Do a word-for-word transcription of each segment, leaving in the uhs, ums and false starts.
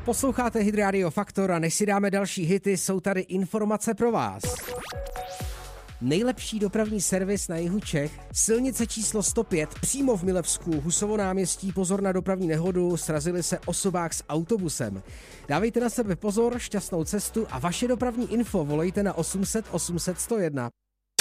Posloucháte Hit Radio Faktor a než si dáme další hity, jsou tady informace pro vás. Nejlepší dopravní servis na jihu Čech, silnice číslo sto pět, přímo v Milevsku, Husovo náměstí, pozor na dopravní nehodu, srazili se osobák s autobusem. Dávejte na sebe pozor, šťastnou cestu a vaše dopravní info volejte na osm set osm set sto jedna.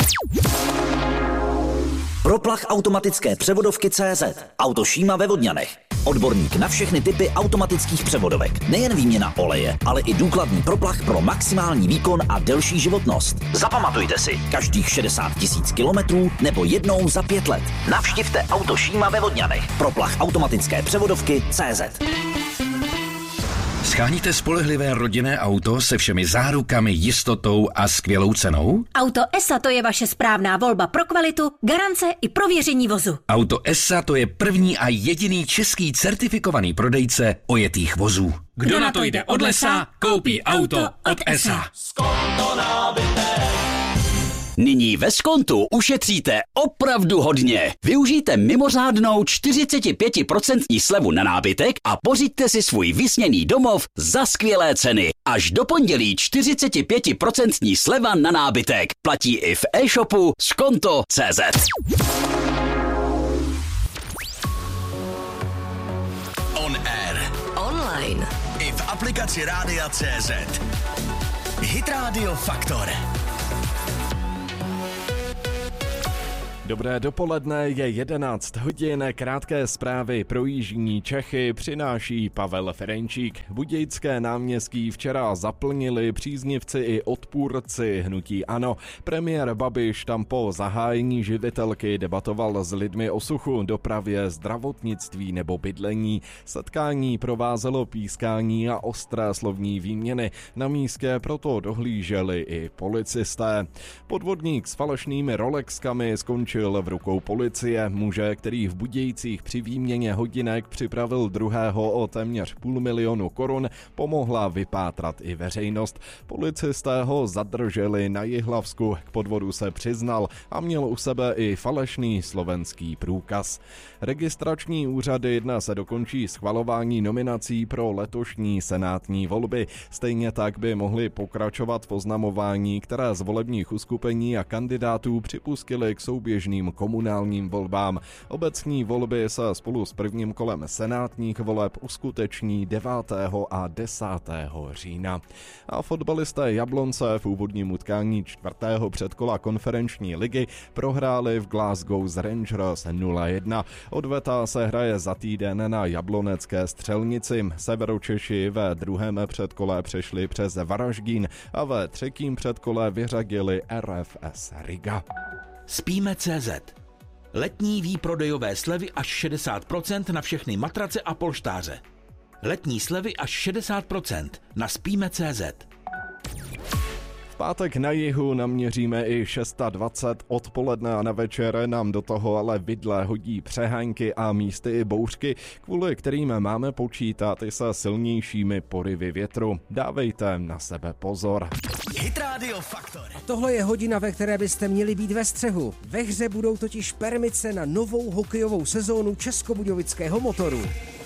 Proplach automatické převodovky C Z. Auto Šíma ve Vodňanech. Odborník na všechny typy automatických převodovek. Nejen výměna oleje, ale i důkladný proplach pro maximální výkon a delší životnost. Zapamatujte si, každých šedesát tisíc kilometrů nebo jednou za pět let. Navštivte Auto Šíma ve Vodňanech. Proplach automatické převodovky C Z. Sháníte spolehlivé rodinné auto se všemi zárukami, jistotou a skvělou cenou? Auto E S A to je vaše správná volba pro kvalitu, garance i prověření vozu. Auto E S A to je první a jediný český certifikovaný prodejce ojetých vozů. Kdo, Kdo na to jde od lesa, koupí auto od E S A. Nyní ve Skontu ušetříte opravdu hodně. Využijte mimořádnou čtyřicet pět procent slevu na nábytek a pořiďte si svůj vysněný domov za skvělé ceny. Až do pondělí čtyřicet pět procent sleva na nábytek. Platí i v e-shopu skonto tečka cé zet. On air. Online. I v aplikaci Rádia tečka cé zet. Hit Radio Faktor. Dobré dopoledne, je jedenáct hodin, krátké zprávy pro jižní Čechy přináší Pavel Ferenčík. Budějické náměstí včera zaplnili příznivci i odpůrci hnutí ANO. Premiér Babiš tam po zahájení živitelky debatoval s lidmi o suchu, dopravě, zdravotnictví nebo bydlení. Setkání provázelo pískání a ostré slovní výměny. Na místě proto dohlíželi i policisté. Podvodník s falešnými Rolexkami skončil v rukou policie. Muže, který v Budějcích při výměně hodinek připravil druhého o téměř půl milionu korun, pomohla vypátrat i veřejnost. Policisté ho zadrželi na Jihlavsku, k podvodu se přiznal a měl u sebe i falešný slovenský průkaz. Registrační úřady dnes se dokončí schvalování nominací pro letošní senátní volby. Stejně tak by mohly pokračovat v oznamování, které z volebních uskupení a kandidátů připustili k souběžným komunálním volbám. Obecní volby se spolu s prvním kolem senátních voleb uskuteční devátého a desátého října. A fotbalisté Jablonce v úvodním utkání čtvrtého předkola konferenční ligy prohráli v Glasgow s Rangers nula jedna. Odveta se hraje za týden na jablonecké Střelnici. Severočeši ve druhém předkole přešli přes Varaždín a ve třetím předkole vyřadili R F S Riga. Spíme tečka cé zet. Letní výprodejové slevy až šedesát procent na všechny matrace a polštáře. Letní slevy až šedesát procent na spíme tečka cé zet. V pátek na jihu naměříme i dvacet šest, odpoledne a na večer nám do toho ale vidle hodí přehánky a místy i bouřky, kvůli kterým máme počítat i se silnějšími porivy větru. Dávejte na sebe pozor. Hit Radio Faktor. A tohle je hodina, ve které byste měli být ve střehu. Ve hře budou totiž permice na novou hokejovou sezónu Českobudějovického Motoru.